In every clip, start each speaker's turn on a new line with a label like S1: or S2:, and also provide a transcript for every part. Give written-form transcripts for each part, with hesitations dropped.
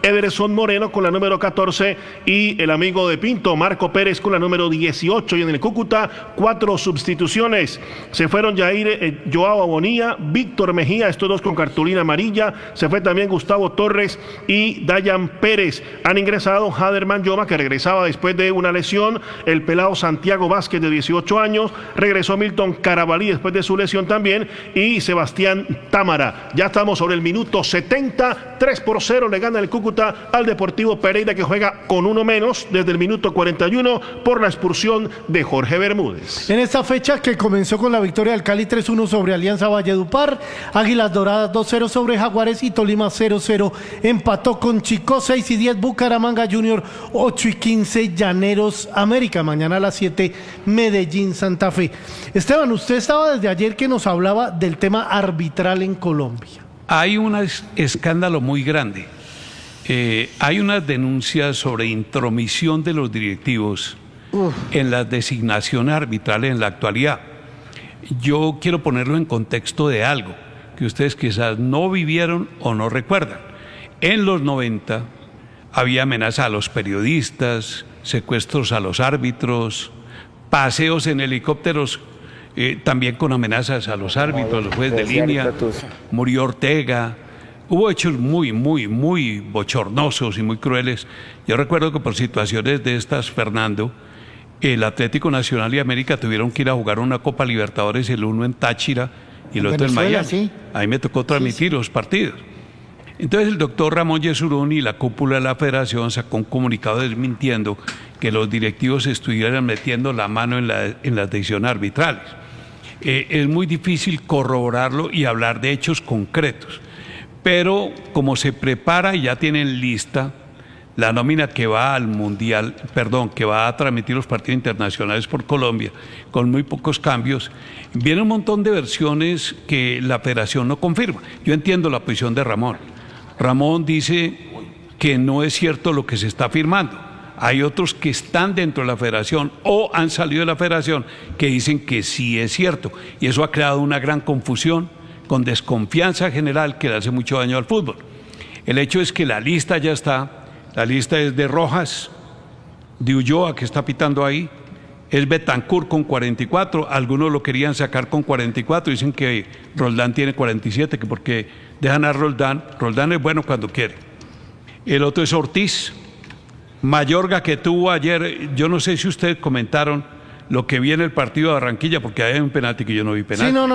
S1: Ederson Moreno con la número 14 y el amigo de Pinto, Marco Pérez, con la número 18. Y en el Cúcuta, 4 sustituciones. Se fueron Joao Bonilla, Víctor Mejía, estos dos con cartulina amarilla. Se fue también Gustavo Torres y Dayan Pérez. Han ingresado Haderman Yoma, que regresaba después de una lesión, el pelado Santiago Vázquez, de 18 años, regresó Milton Carabalí después de su lesión también, y Sebastián Támara. Ya estamos sobre el minuto 70, 3-0 le gana el Cúcuta al Deportivo Pereira, que juega con uno menos desde el minuto 41 por la expulsión de Jorge Bermúdez.
S2: En esta fecha, que comenzó con la victoria del Cali 3-1 sobre Alianza Valledupar, Águilas Doradas 2-0 sobre Jaguares y Tolima 0-0 empató con Chicó. 6-10 Bucaramanga Junior, 8-15 Llaneros América. Mañana a las 7 Medellín Santa Fe. Esteban, usted estaba desde ayer que nos hablaba del tema arbitral en Colombia.
S3: Hay un escándalo muy grande. Hay unas denuncias sobre intromisión de los directivos en las designaciones arbitrales en la actualidad. Yo quiero ponerlo en contexto de algo que ustedes quizás no vivieron o no recuerdan. En los 90 había amenazas a los periodistas, secuestros a los árbitros, paseos en helicópteros, también con amenazas a los árbitros, los jueces de línea. Murió Ortega. Hubo hechos muy bochornosos y muy crueles. Yo recuerdo que por situaciones de estas, Fernando, el Atlético Nacional y América tuvieron que ir a jugar una Copa Libertadores, el uno en Táchira y el otro en Miami. Sí. Ahí me tocó transmitir los partidos. Entonces el doctor Ramón Yesurún y la cúpula de la federación sacó un comunicado desmintiendo que los directivos estuvieran metiendo la mano en las decisiones arbitrales. Es muy difícil corroborarlo y hablar de hechos concretos, pero como se prepara y ya tienen lista la nómina que va al Mundial, que va a transmitir los partidos internacionales por Colombia, con muy pocos cambios, viene un montón de versiones que la federación no confirma. Yo entiendo la posición de Ramón. Ramón dice que no es cierto lo que se está afirmando. Hay otros que están dentro de la federación o han salido de la federación que dicen que sí es cierto. Y eso ha creado una gran confusión, con desconfianza general que le hace mucho daño al fútbol. El hecho es que la lista ya está. La lista es de Rojas, de Ulloa, que está pitando ahí, es Betancur con 44, algunos lo querían sacar con 44, dicen que Roldán tiene 47, que porque dejan a Roldán es bueno cuando quiere. El otro es Ortiz, Mayorga, que tuvo ayer, yo no sé si ustedes comentaron lo que vi en el partido de Barranquilla, porque hay un penalti que yo no vi penalti.
S2: Sí, no.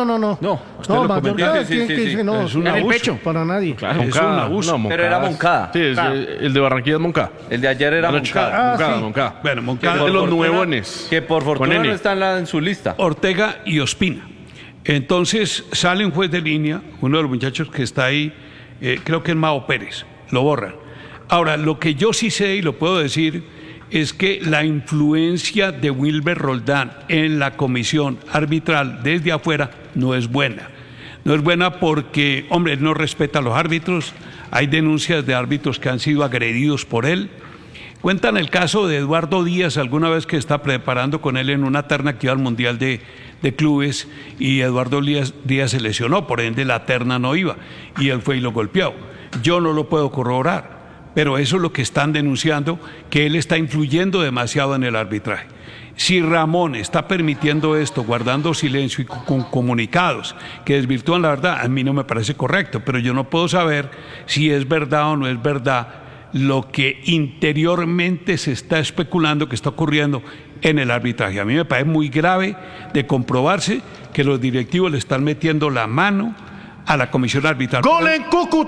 S3: Mayorga
S2: dice no, es un abuso. Pecho para nadie.
S4: Claro,
S3: es un abuso.
S4: No,
S5: pero era Moncada.
S4: Sí, el de Barranquilla es Moncada.
S5: El de ayer era Moncada.
S4: Moncada.
S3: Bueno, Moncada
S4: de los nuevones.
S5: Que por fortuna no está en su lista.
S3: Ortega y Ospina. Entonces sale un juez de línea, uno de los muchachos que está ahí, creo que es Mao Pérez, lo borran. Ahora, lo que yo sí sé y lo puedo decir es que la influencia de Wilber Roldán en la comisión arbitral desde afuera no es buena. No es buena porque, hombre, él no respeta a los árbitros. Hay denuncias de árbitros que han sido agredidos por él. Cuentan el caso de Eduardo Díaz, alguna vez que está preparando con él en una terna que iba al Mundial de Clubes, y Eduardo Díaz se lesionó, por ende la terna no iba, y él fue y lo golpeó. Yo no lo puedo corroborar, pero eso es lo que están denunciando, que él está influyendo demasiado en el arbitraje. Si Ramón está permitiendo esto, guardando silencio y con comunicados que desvirtúan la verdad, a mí no me parece correcto, pero yo no puedo saber si es verdad o no es verdad lo que interiormente se está especulando que está ocurriendo en el arbitraje. A mí me parece muy grave de comprobarse que los directivos le están metiendo la mano a la comisión arbitral.
S1: ¡Gol en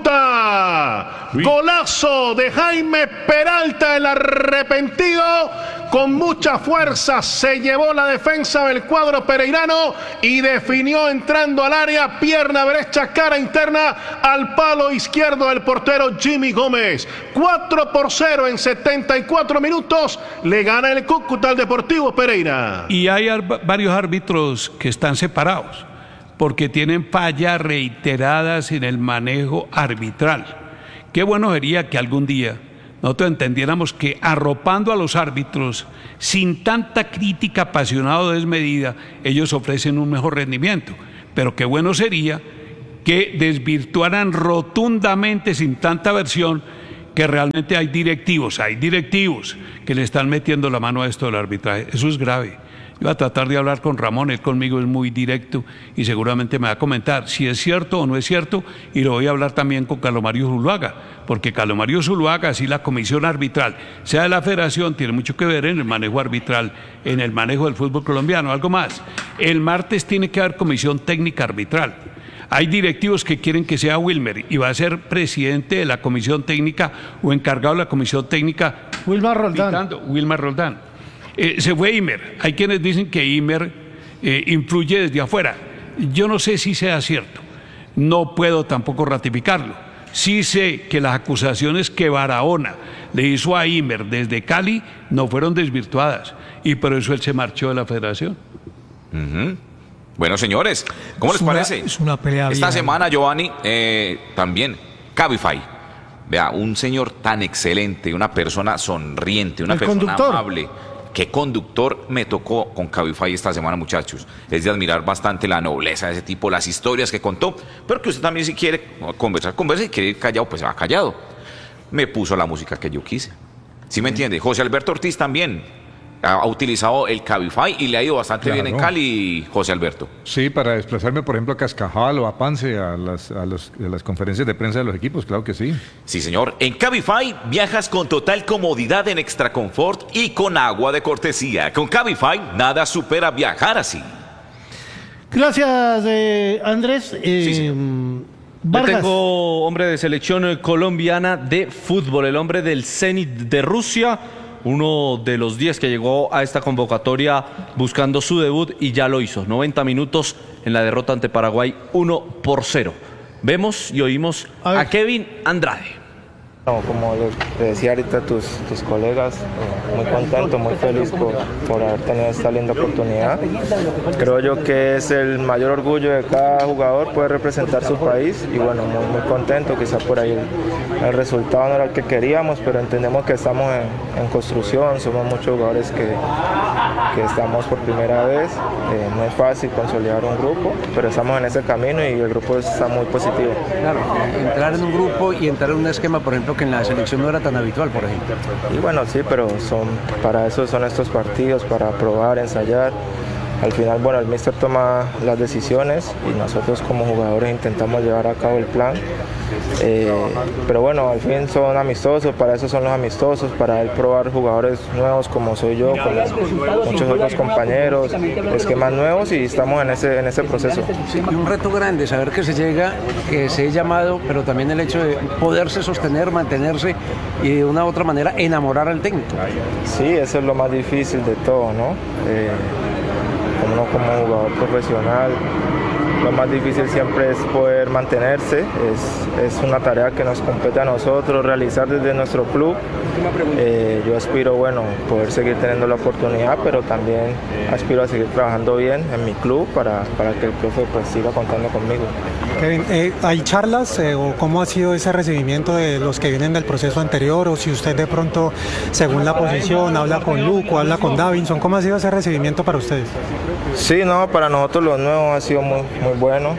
S1: Cúcuta! Sí. Golazo de Jaime Peralta, el arrepentido, con mucha fuerza se llevó la defensa del cuadro pereirano y definió entrando al área, pierna derecha, cara interna al palo izquierdo del portero Jimmy Gómez. 4-0 en 74 minutos, le gana el Cúcuta al Deportivo Pereira.
S3: Y hay varios árbitros que están separados, porque tienen fallas reiteradas en el manejo arbitral. Qué bueno sería que algún día nosotros entendiéramos que arropando a los árbitros sin tanta crítica apasionada o desmedida, ellos ofrecen un mejor rendimiento. Pero qué bueno sería que desvirtuaran rotundamente, sin tanta versión, que realmente hay directivos que le están metiendo la mano a esto del arbitraje. Eso es grave. Yo voy a tratar de hablar con Ramón, él conmigo es muy directo y seguramente me va a comentar si es cierto o no es cierto, y lo voy a hablar también con Carlos Mario Zuluaga, porque Carlos Mario Zuluaga, así la comisión arbitral, sea de la federación, tiene mucho que ver en el manejo arbitral, en el manejo del fútbol colombiano. Algo más, el martes tiene que haber comisión técnica arbitral. Hay directivos que quieren que sea Wilmer y va a ser presidente de la comisión técnica o encargado de la comisión técnica.
S2: Wilmar Roldán.
S3: Wilmar Roldán. Se fue Imer. Hay quienes dicen que Imer influye desde afuera. Yo no sé si sea cierto. No puedo tampoco ratificarlo. Sí sé que las acusaciones que Barahona le hizo a Imer desde Cali no fueron desvirtuadas y por eso él se marchó de la federación.
S6: Bueno, señores, ¿cómo les parece?
S7: Es una pelea
S6: Esta
S7: bien.
S6: semana, Giovanni, también, Cabify. Vea, un señor tan excelente, una persona sonriente, una
S2: El
S6: persona
S2: conductor.
S6: amable. ¿Qué conductor me tocó con Cabify esta semana, muchachos? Es de admirar bastante la nobleza de ese tipo, las historias que contó, pero que usted también, si quiere conversar, conversa, y quiere ir callado, pues se va callado. Me puso la música que yo quise. ¿Sí me entiende? José Alberto Ortiz también ha utilizado el Cabify y le ha ido bastante bien en Cali, José Alberto.
S8: Sí, para desplazarme, por ejemplo, a Cascajal o a Pance, a las conferencias de prensa de los equipos, claro que sí.
S6: Sí, señor. En Cabify viajas con total comodidad en Extra Confort y con agua de cortesía. Con Cabify nada supera viajar así.
S2: Gracias, Andrés.
S5: Yo
S2: Vargas.
S5: tengo hombre de selección colombiana de fútbol, el hombre del Zenit de Rusia, uno de los 10 que llegó a esta convocatoria buscando su debut y ya lo hizo. 90 minutos en la derrota ante Paraguay, 1-0. Vemos y oímos a Kevin Andrade.
S9: No, como te decía ahorita tus colegas, muy contento, muy feliz por haber tenido esta linda oportunidad. Creo yo que es el mayor orgullo de cada jugador poder representar su país y bueno, muy contento, quizá por ahí el resultado no era el que queríamos, pero entendemos que estamos en construcción, somos muchos jugadores que estamos por primera vez, no es fácil consolidar un grupo, pero estamos en ese camino y el grupo está muy positivo.
S7: Claro, entrar en un grupo y entrar en un esquema, por ejemplo, que en la selección no era tan habitual, por ejemplo.
S9: Y bueno, sí, pero para eso son estos partidos, para probar, ensayar. Al final, bueno, el míster toma las decisiones y nosotros como jugadores intentamos llevar a cabo el plan. Pero bueno, al fin son amistosos, para eso son los amistosos, para él probar jugadores nuevos como soy yo, con muchos otros compañeros, esquemas nuevos y estamos en ese proceso.
S7: Sí, y un reto grande, saber que se llega, que se es llamado, pero también el hecho de poderse sostener, mantenerse y de una u otra manera enamorar al técnico.
S9: Sí, eso es lo más difícil de todo, ¿no? Uno como jugador profesional, lo más difícil siempre es poder mantenerse, es una tarea que nos compete a nosotros realizar desde nuestro club. Yo aspiro, bueno, poder seguir teniendo la oportunidad, pero también aspiro a seguir trabajando bien en mi club para que el profe pues siga contando conmigo.
S10: Kevin, ¿hay charlas o cómo ha sido ese recibimiento de los que vienen del proceso anterior? O si usted de pronto, según la posición, habla con Luco, habla con Davinson, ¿cómo ha sido ese recibimiento para ustedes?
S9: Sí, no, para nosotros los nuevos ha sido muy bueno.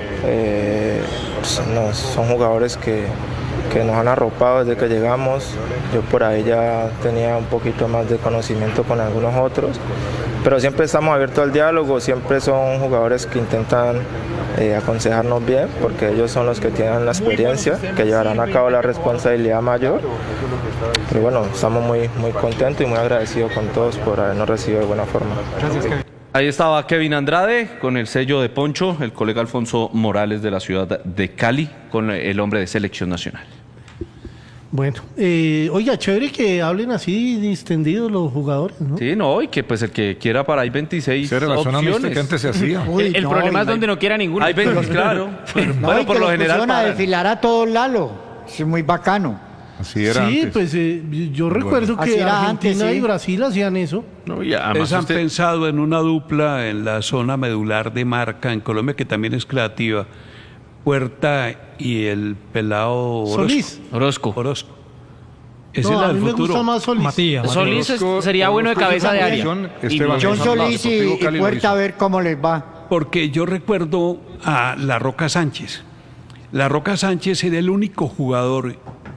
S9: Son jugadores que nos han arropado desde que llegamos. Yo por ahí ya tenía un poquito más de conocimiento con algunos otros, pero siempre estamos abiertos al diálogo, siempre son jugadores que intentan aconsejarnos bien, porque ellos son los que tienen la experiencia, que llevarán a cabo la responsabilidad mayor. Pero bueno, estamos muy contentos y muy agradecidos con todos por habernos recibido de buena forma.
S10: Gracias, Kevin.
S5: Ahí estaba Kevin Andrade con el sello de Poncho, el colega Alfonso Morales de la ciudad de Cali, con el hombre de selección nacional.
S2: Bueno, oiga, chévere que hablen así distendidos los jugadores, ¿no?
S5: Sí, no, y que pues el que quiera para hay 26
S8: Esa era la zona mixta
S5: opciones.
S8: que antes se hacía.
S11: El problema es donde no quiera ninguno.
S5: Hay 20, claro. Bueno,
S11: y
S5: por
S11: que
S5: lo
S11: los
S5: general
S11: pusieron a
S5: pagan.
S11: desfilar a todos Lalo. Es muy bacano.
S8: Así era
S2: Sí,
S8: antes.
S2: pues yo recuerdo
S11: Así
S2: que
S11: era
S2: Argentina
S11: antes, sí.
S2: y Brasil hacían eso.
S4: No, y además
S3: Ustedes han
S4: usted-
S3: pensado en una dupla en la zona medular de marca en Colombia que también es creativa. Puerta y el pelado Orozco.
S2: Solís.
S5: Orozco.
S3: Ese
S2: No,
S3: es
S2: a
S3: el
S2: mí me
S3: futuro.
S2: gusta más Solís.
S10: Matías.
S11: Solís sería bueno de
S8: Orozco
S11: cabeza
S8: es
S11: de
S8: una
S11: área.
S8: posición, Esteban
S11: John
S8: Mendoza,
S11: Solís
S8: Deportivo
S11: y
S8: Cali lo
S11: Puerta
S8: hizo.
S11: a ver cómo les va.
S3: Porque yo recuerdo a La Roca Sánchez. La Roca Sánchez era el único jugador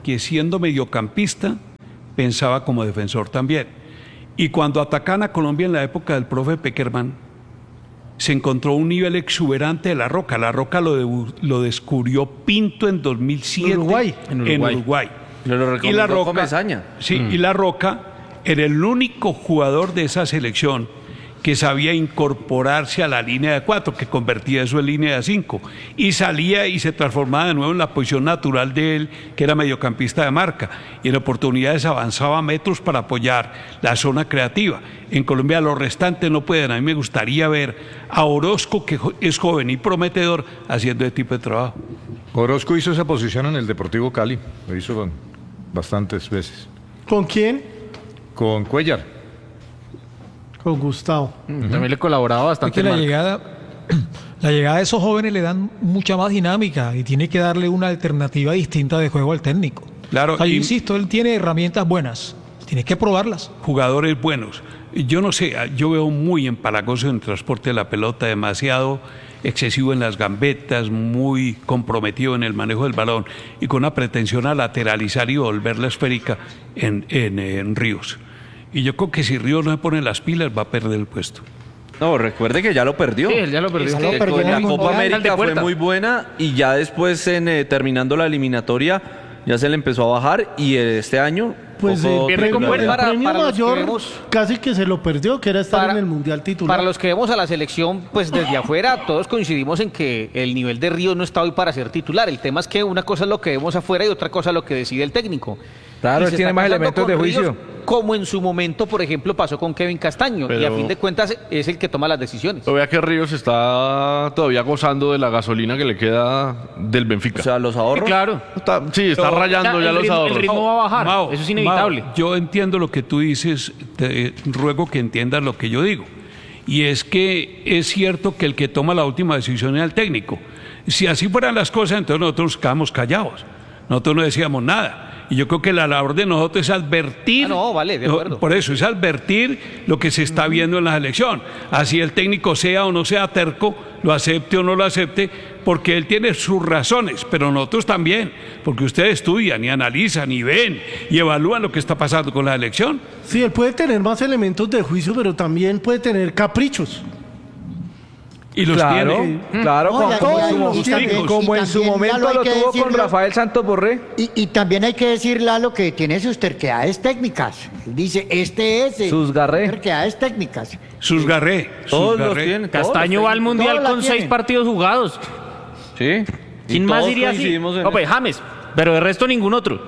S3: porque siendo mediocampista pensaba como defensor también. Y cuando atacan a Colombia en la época del profe Peckerman, se encontró un nivel exuberante de La Roca. La Roca lo descubrió Pinto en 2007 en Uruguay.
S5: Lo recomendó
S3: Y La Roca,
S5: Comesaña.
S3: sí, y La Roca era el único jugador de esa selección que sabía incorporarse a la línea de 4, que convertía eso en línea de 5, y salía y se transformaba de nuevo en la posición natural de él, que era mediocampista de marca, y en oportunidades avanzaba metros para apoyar la zona creativa. En Colombia los restantes no pueden. A mí me gustaría ver a Orozco, que es joven y prometedor, haciendo este tipo de trabajo.
S8: Orozco hizo esa posición en el Deportivo Cali, lo hizo bastantes veces.
S2: ¿Con quién?
S8: Con Cuellar.
S2: Con Gustavo.
S11: También le colaboraba bastante.
S12: Es que la llegada de esos jóvenes le dan mucha más dinámica y tiene que darle una alternativa distinta de juego al técnico.
S3: Claro,
S12: O sea, yo insisto, él tiene herramientas buenas, tienes que probarlas.
S3: Jugadores buenos. Yo no sé, yo veo muy empalagoso en el transporte de la pelota, demasiado excesivo en las gambetas, muy comprometido en el manejo del balón y con una pretensión a lateralizar y volver la esférica en Ríos. Y yo creo que si Ríos no se pone las pilas va a perder el puesto.
S5: No, recuerde que ya lo perdió.
S11: Sí, él ya lo perdió.
S5: Es
S11: Ya
S5: que
S11: lo perdió
S5: en la
S11: en el
S5: Copa
S11: Mundial de
S5: América fue
S11: puerta.
S5: muy buena y ya después, terminando la eliminatoria, ya se le empezó a bajar y este año...
S2: Pues el premio
S11: para los
S2: mayor
S11: que vemos-
S2: casi que se lo perdió, que era estar
S11: Para-
S2: en el Mundial titular.
S11: Para los que vemos a la selección, pues desde afuera todos coincidimos en que el nivel de Ríos no está hoy para ser titular. El tema es que una cosa es lo que vemos afuera y otra cosa es lo que decide el técnico.
S13: Claro,
S11: Y
S13: él
S11: se
S13: tiene
S11: está
S13: más
S11: casando
S13: elementos
S11: con
S13: de juicio.
S11: Ríos, como en su momento, por ejemplo, pasó con Kevin Castaño. Y a
S4: Pero-
S11: fin de cuentas es el que toma las decisiones.
S4: Pero vea que Ríos está todavía gozando de la gasolina que le queda del Benfica.
S5: O sea, los ahorros.
S11: Claro.
S4: Está rayando ya los ahorros.
S11: El ritmo va a bajar.
S3: Mao,
S11: Eso es inevitable.
S3: Mao, yo entiendo lo que tú dices, te ruego que entiendas lo que yo digo. Y es que es cierto que el que toma la última decisión es el técnico. Si así fueran las cosas, entonces nosotros quedamos callados. Nosotros no decíamos nada. Y yo creo que la labor de nosotros es advertir.
S11: No, vale, de acuerdo.
S3: Por eso, es advertir lo que se está viendo en la selección. Así el técnico sea o no sea terco, lo acepte o no lo acepte, porque él tiene sus razones, pero nosotros también, porque ustedes estudian y analizan y ven y evalúan lo que está pasando con la selección.
S2: Sí, él puede tener más elementos de juicio, pero también puede tener caprichos.
S3: Y los tiene.
S13: Claro,
S2: No, ya-
S13: como,
S2: ya-
S13: como-
S2: y también-
S13: como
S11: y
S13: en su
S11: también,
S13: momento
S11: Lalo, hay
S13: lo
S11: que
S13: tuvo con
S11: decirlo.
S13: Rafael Santos Borré.
S14: Y también hay que decir, Lalo, que tiene sus terquedades técnicas. Dice, este es.
S13: Sus garré.
S14: Terquedades técnicas.
S3: Sus garré.
S5: Todos los tienen. todos
S11: Castaño
S5: los
S11: va al
S5: técnicos.
S11: Mundial
S14: Todos la
S11: con 6
S14: tienen.
S11: partidos jugados.
S5: Sí. Y
S11: ¿Quién más
S5: todos
S11: diría así?
S5: coincidimos en
S11: No, pues
S5: eso.
S11: James, pero de resto ningún otro.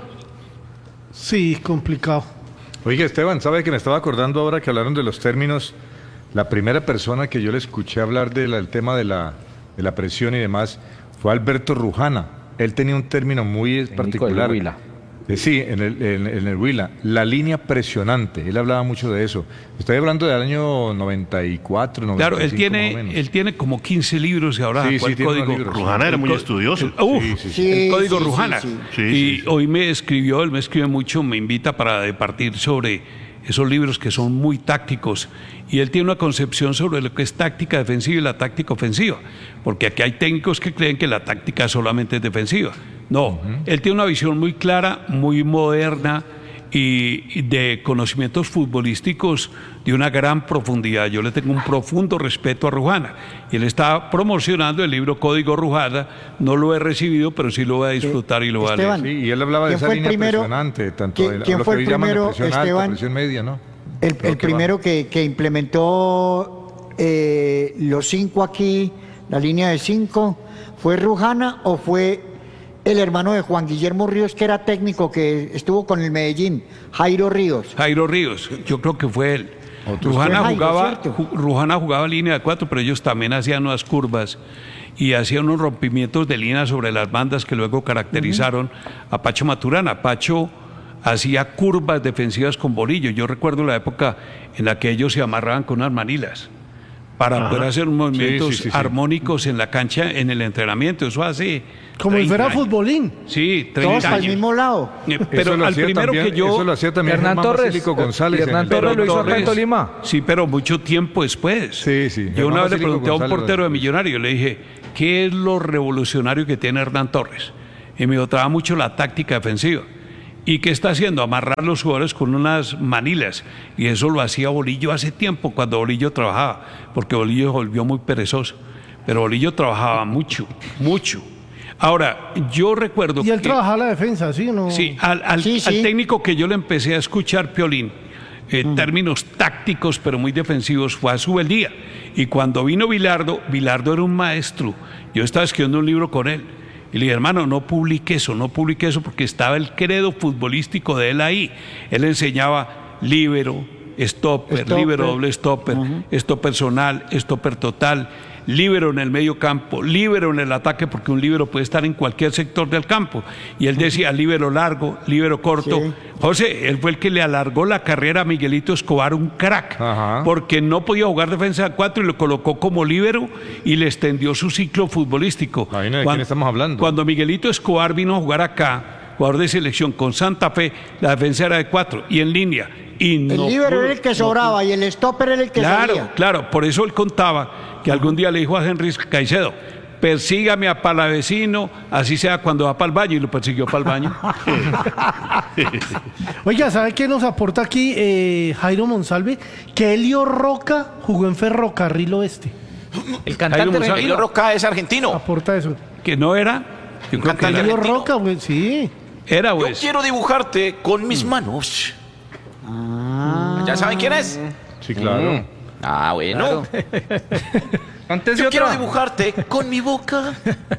S2: Sí, complicado.
S8: Oiga, Esteban, ¿sabe que me estaba acordando ahora que hablaron de los términos? La primera persona que yo le escuché hablar del tema de la presión y demás fue Alberto Rujana. Él tenía un término muy particular.
S13: del Huila.
S8: Sí, en el Huila. La línea presionante. Él hablaba mucho de eso. Estoy hablando del año 94, 95
S3: Claro,
S8: más o menos.
S3: él tiene como 15 libros y ahora
S8: Sí,
S3: sacó
S8: sí,
S3: el
S8: tiene unos
S3: código.
S8: libros.
S1: Rujana era muy estudioso.
S3: El código Rujana.
S2: sí.
S1: Sí,
S3: Y
S1: sí.
S3: hoy me escribió, él me escribe mucho, me invita para departir sobre esos libros que son muy tácticos. Y él tiene una concepción sobre lo que es táctica defensiva y la táctica ofensiva. Porque aquí hay técnicos que creen que la táctica solamente es defensiva. No, él tiene una visión muy clara, muy moderna y de conocimientos futbolísticos de una gran profundidad. Yo le tengo un profundo respeto a Rujana. Y él está promocionando el libro Código Rujana. No lo he recibido, pero sí lo voy a disfrutar y lo voy a leer.
S14: Esteban,
S8: Sí, y él hablaba de
S14: ¿quién
S8: esa
S14: fue el
S8: línea
S14: primero?
S8: presionante, tanto de
S14: ¿Quién
S8: lo
S14: fue
S8: que
S14: el
S8: hoy llaman de
S14: primero,
S8: presión alta,
S14: Esteban?
S8: presión media, ¿no?
S14: El
S8: Creo que
S14: primero
S8: va.
S14: que implementó los 5 aquí, la línea de 5, ¿fue Rujana o fue el hermano de Juan Guillermo Ríos, que era técnico, que estuvo con el Medellín, Jairo Ríos?
S3: Jairo Ríos, yo creo que fue él. Rujana
S14: Fue Jairo,
S3: jugaba,
S14: ¿cierto?
S3: Rujana jugaba línea de 4, pero ellos también hacían unas curvas y hacían unos rompimientos de línea sobre las bandas que luego caracterizaron a Pacho Maturana. Pacho hacía curvas defensivas con bolillo. Yo recuerdo la época en la que ellos se amarraban con unas manilas para poder hacer movimientos
S8: sí.
S3: armónicos en la cancha, en el entrenamiento. Eso hace
S2: Como si
S3: 30
S2: fuera
S3: años.
S2: futbolín.
S3: Sí, 30
S14: Todos para el
S3: años.
S14: mismo lado.
S3: Pero
S8: Eso lo
S3: al
S8: hacía
S3: primero
S8: también-
S3: que yo...
S8: Eso lo hacía también
S13: Hernán
S8: Germán
S13: Torres.
S8: Basílico González. en
S13: Hernán
S8: el-
S13: Torres lo hizo acá en
S3: Torres-
S13: Tolima.
S3: Sí, pero mucho tiempo después.
S8: Sí, sí.
S3: Yo una
S8: Germán
S3: vez le
S8: Basílico
S3: pregunté a un
S8: González
S3: portero de
S8: lo-
S3: Millonario, le dije, ¿qué es lo revolucionario que tiene Hernán Torres? y me trabaja mucho la táctica defensiva. ¿Y qué está haciendo? Amarrar los jugadores con unas manilas. Y eso lo hacía Bolillo hace tiempo, cuando Bolillo trabajaba, porque Bolillo se volvió muy perezoso. Pero Bolillo trabajaba mucho, mucho. Ahora, yo recuerdo
S2: y él trabajaba la defensa, ¿sí o no?
S3: Sí, al técnico que yo le empecé a escuchar, Piolín, términos tácticos, pero muy defensivos, fue a Subeldía. Y cuando vino Bilardo era un maestro. Yo estaba escribiendo un libro con él. Y le dije, hermano, no publique eso, porque estaba el credo futbolístico de él ahí. Él enseñaba líbero, stopper, líbero doble stopper, stopper personal, stopper total, líbero en el medio campo, líbero en el ataque, porque un líbero puede estar en cualquier sector del campo. Y él decía líbero largo, líbero corto. Sí. José, él fue el que le alargó la carrera a Miguelito Escobar, un crack, porque no podía jugar defensa 4 y lo colocó como líbero y le extendió su ciclo futbolístico.
S8: ¿De quién estamos hablando?
S3: Cuando Miguelito Escobar vino a jugar acá, jugador de selección con Santa Fe, la defensa era de 4 y en línea. Y
S14: el líbero era el que sobraba y el stopper era el que salía.
S3: Claro, por eso él contaba que algún día le dijo a Henry Caicedo, persígame a Palavecino, así sea cuando va para el baño, y lo persiguió para el baño.
S2: Oiga, ¿sabe qué nos aporta aquí Jairo Monsalve? Que Elio Roca jugó en Ferrocarril Oeste.
S11: El cantante
S6: Elio Roca es argentino.
S2: Aporta eso.
S3: ¿Que no era?
S2: Yo creo que Elio Roca, güey, sí.
S3: Era, güey.
S6: Yo quiero dibujarte con mis manos. ¿Ya saben quién es?
S8: Sí, claro.
S6: Bueno. Yo quiero dibujarte con mi boca.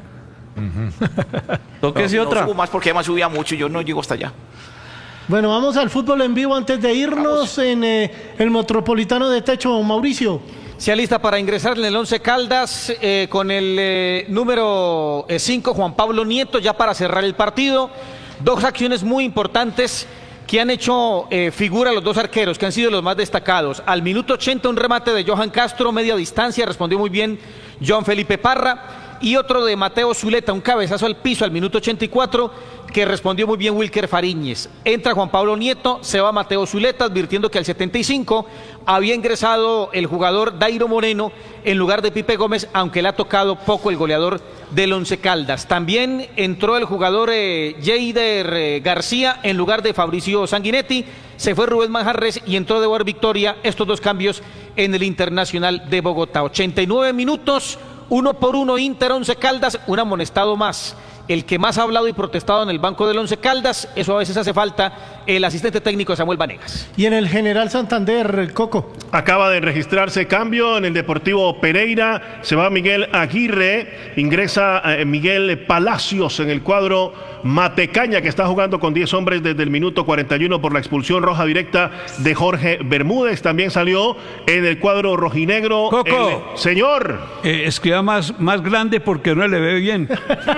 S5: Tóquese otra.
S6: No subo más porque además subía mucho y yo no llego hasta allá.
S2: Bueno, vamos al fútbol en vivo antes de irnos en el Metropolitano de Techo, Mauricio.
S11: Se alista para ingresar en el 11 Caldas con el número 5, Juan Pablo Nieto, ya para cerrar el partido. Dos acciones muy importantes que han hecho figura los dos arqueros, que han sido los más destacados. Al minuto 80 un remate de Johan Castro, media distancia, respondió muy bien John Felipe Parra, y otro de Mateo Zuleta, un cabezazo al piso al minuto 84, que respondió muy bien Wilker Fariñez. Entra Juan Pablo Nieto, se va Mateo Zuleta, advirtiendo que al 75 había ingresado el jugador Dairo Moreno en lugar de Pipe Gómez, aunque le ha tocado poco el goleador del Once Caldas. También entró el jugador Jeider García en lugar de Fabricio Sanguinetti, se fue Rubén Manjarres y entró de Boer Victoria. Estos dos cambios en el Internacional de Bogotá. 89 minutos, 1-1 Inter, Once Caldas, un amonestado más. El que más ha hablado y protestado en el banco del Once Caldas, eso a veces hace falta, el asistente técnico Samuel Vanegas.
S2: Y en el General Santander, el Coco.
S1: Acaba de registrarse cambio en el Deportivo Pereira, se va Miguel Aguirre, ingresa Miguel Palacios en el cuadro Matecaña, que está jugando con 10 hombres desde el minuto 41 por la expulsión roja directa de Jorge Bermúdez. También salió en el cuadro rojinegro.
S3: Coco.
S1: Señor.
S3: Escriba más grande porque no le ve bien.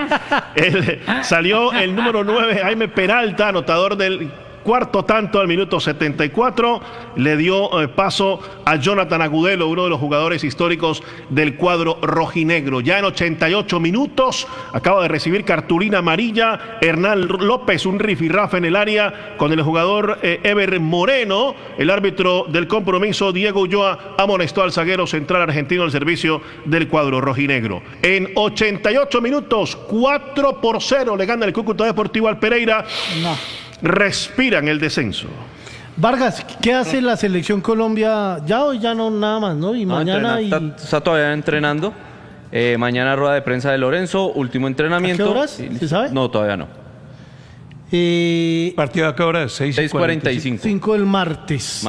S1: Salió el número 9, Jaime Peralta, anotador del cuarto tanto al minuto 74, le dio paso a Jonathan Agudelo, uno de los jugadores históricos del cuadro rojinegro. Ya en 88 minutos acaba de recibir cartulina amarilla Hernán López, un rifirrafe en el área con el jugador Ever Moreno. El árbitro del compromiso, Diego Ulloa, amonestó al zaguero central argentino al servicio del cuadro rojinegro. En 88 minutos, 4-0 le gana el Cúcuta Deportivo al Pereira. Respiran el descenso.
S2: Vargas, ¿qué hace la selección Colombia? Ya hoy ya no nada más, ¿no? Y mañana
S5: está todavía entrenando. Mañana rueda de prensa de Lorenzo, último entrenamiento.
S2: ¿A qué horas? ¿Se sabe?
S5: No, todavía no.
S3: ¿Partido a qué hora?
S5: 6:45.
S2: 5 del martes.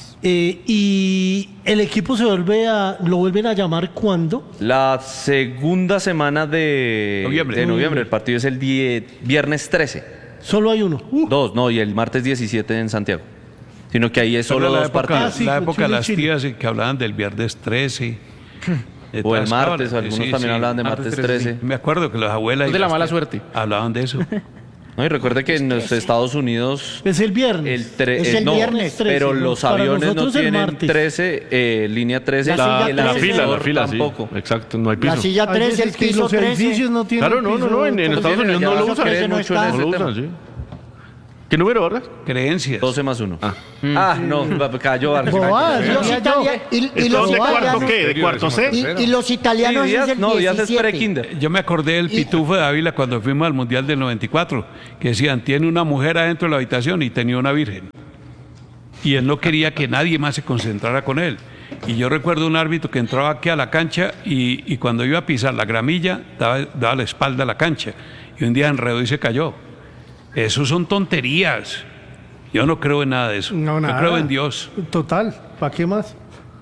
S2: Y el equipo lo vuelven a llamar ¿cuándo?
S5: La segunda semana de noviembre. El partido es el viernes 13.
S2: Solo hay uno.
S5: Dos, no, y el martes 17 en Santiago. Sino que ahí es solo dos partidos.
S3: La época de las tías que hablaban del viernes 13.
S5: O el martes, algunos también hablaban de martes 13.
S3: Me acuerdo que las abuelas...
S5: de la mala suerte.
S3: Hablaban de eso.
S5: No, y recuerde que en los Estados Unidos...
S2: Es el viernes.
S14: Es el viernes 13.
S5: Pero los aviones no tienen 13, línea 13.
S4: La fila
S5: tampoco.
S4: Sí. Exacto, no hay piso.
S14: La silla 13, el piso 13.
S2: Edificios no tienen
S4: Claro, no, en Estados Unidos no lo usan.
S14: No lo usan,
S4: sí. ¿Qué número, Vargas?
S3: Creencias.
S5: 12 más 1. No, cayó Vargas.
S14: Bobadas, los
S1: ¿Esto
S14: los
S1: de cuarto
S14: italianos-
S1: qué? ¿De cuarto C?
S14: y los italianos
S5: Sí,
S14: es el
S5: Díaz es
S14: 17.
S5: pre-kinder.
S3: Yo me acordé del Pitufo de Ávila cuando fuimos al Mundial del 94, que decían, tiene una mujer adentro de la habitación y tenía una virgen. Y él no quería que nadie más se concentrara con él. Y yo recuerdo un árbitro que entraba aquí a la cancha y cuando iba a pisar la gramilla, daba la espalda a la cancha. Y un día enredó y se cayó. Eso son tonterías. Yo no creo en nada de eso.
S2: No, nada.
S3: Yo creo en Dios.
S2: Total, ¿para qué más?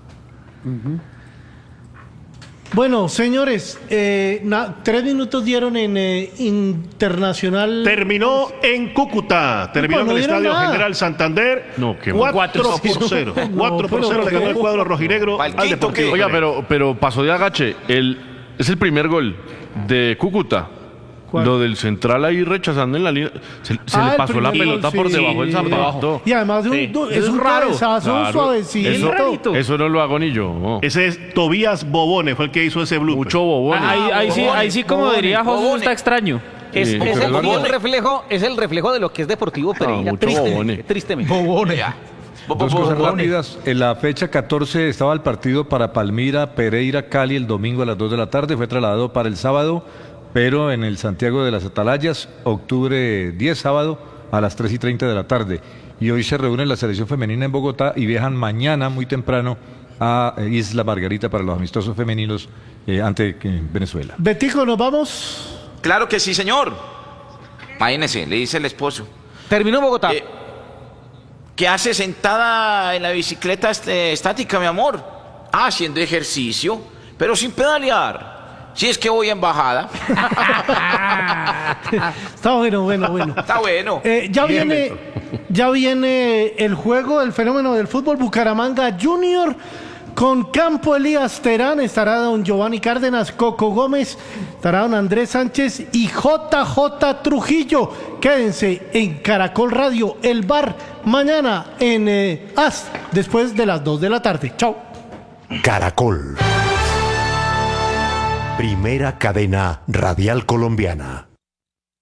S2: Bueno, señores, 3 minutos dieron en Internacional.
S1: Terminó en Cúcuta, terminó en
S2: no
S1: el
S2: dieron
S1: Estadio
S2: nada.
S1: General Santander.
S4: No, qué
S1: 4-0. 4-0 le ganó el cuadro rojinegro al Deportivo.
S4: Oiga,
S1: Pereira.
S4: pero pasó de agache. Es el primer gol de Cúcuta.
S2: ¿Cuál?
S4: Lo del central ahí rechazando en la línea. Se le
S2: el
S4: pasó la
S2: primer
S4: pelota
S2: gol,
S4: por
S2: sí.
S4: debajo del zapato.
S2: Y además es un cabezazo
S4: Claro,
S2: suavecito.
S4: Eso no lo hago ni yo. no.
S1: Ese es Tobías Bobone, fue el que hizo ese blooper.
S4: Mucho bobón.
S5: Ahí sí, como diría José, está extraño.
S11: Es,
S4: Sí.
S11: es el,
S4: Eduardo.
S11: y el reflejo de lo que es Deportivo Pereira.
S4: mucho bobone.
S11: Tristemente.
S8: Dos cosas rápidas. En la fecha 14 estaba el partido para Palmira, Pereira, Cali el domingo a las 2 de la tarde. Fue trasladado para el sábado, pero en el Santiago de las Atalayas, octubre 10, sábado, a las 3:30 de la tarde. Y hoy se reúne la selección femenina en Bogotá y viajan mañana muy temprano a Isla Margarita para los amistosos femeninos ante Venezuela.
S2: Betico, ¿nos vamos?
S6: Claro que sí, señor. Imagínese, le dice el esposo.
S11: Terminó Bogotá.
S6: ¿Qué hace sentada en la bicicleta estática, mi amor? Haciendo ejercicio, pero sin pedalear. Si es que voy en bajada.
S2: Está bueno.
S6: Está bueno.
S2: Ya viene el juego del fenómeno del fútbol, Bucaramanga Junior. Con Campo Elías Terán estará don Giovanni Cárdenas, Coco Gómez, estará don Andrés Sánchez y JJ Trujillo. Quédense en Caracol Radio, el bar, mañana en AS, después de las 2 de la tarde. Chao.
S13: Caracol. Primera cadena radial colombiana.